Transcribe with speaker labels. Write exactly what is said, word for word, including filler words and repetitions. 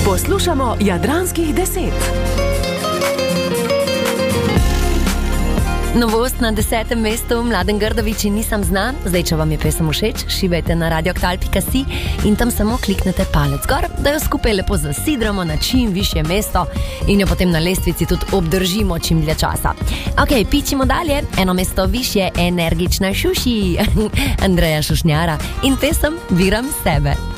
Speaker 1: Poslušamo Jadranskih deset.
Speaker 2: Novost na desetem mestu, Mladen Grdović in Nisam zna. Zdaj, če vam je pesem všeč, šibajte na radioaktal pika si in tam samo kliknete palec gor, da jo skupaj lepo zasidramo na čim višje mesto in jo potem na lestvici tudi obdržimo čim dlje časa. Ok, pičimo dalje, eno mesto višje, Energična Šuši, Andreja Šušnjara in pesem Biram sebe.